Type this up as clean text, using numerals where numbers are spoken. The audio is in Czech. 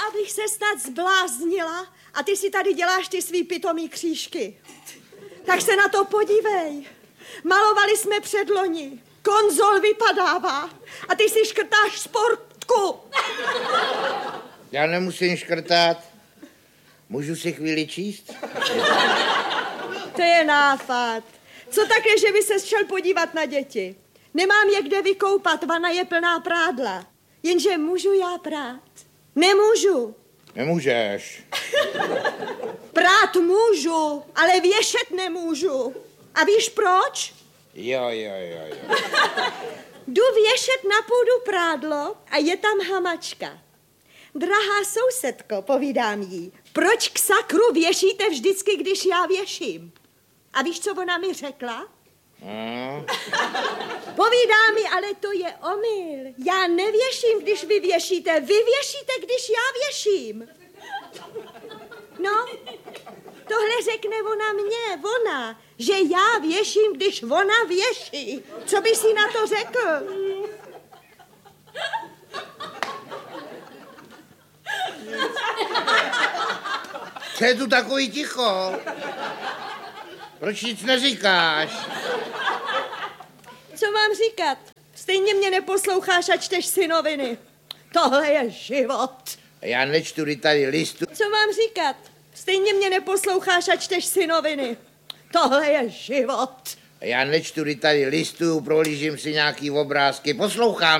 bych se snad zbláznila a ty si tady děláš ty svý pitomý křížky. Tak se na to podívej. Malovali jsme předloni. Konzol vypadává a ty si škrtáš sportku. Já nemusím škrtat. Můžu si chvíli číst? To je nápad. Co také, že by se šel podívat na děti? Nemám je kde vykoupat, vana je plná prádla. Jenže můžu já prát? Nemůžu. Nemůžeš. Prát můžu, ale věšet nemůžu. A víš proč? Jo. Jdu věšet na půdu prádlo a je tam hamačka. Drahá sousedko, povídám jí, proč k sakru věšíte vždycky, když já věším? A víš, co ona mi řekla? Povídá mi, ale to je omyl. Já nevěším, když vy věšíte. Vy věšíte, když já věším. No, tohle řekne ona mně, že já věším, když ona věší. Co by si na to řekl? Co je tu takový ticho? Proč nic neříkáš? Co mám říkat? Stejně mě neposloucháš a čteš si noviny. Tohle je život. Já nečtu tady listu. Co mám říkat? Stejně mě neposloucháš a čteš si noviny. Tohle je život. Já nečtu tady listu, prohlížím si nějaký obrázky, poslouchám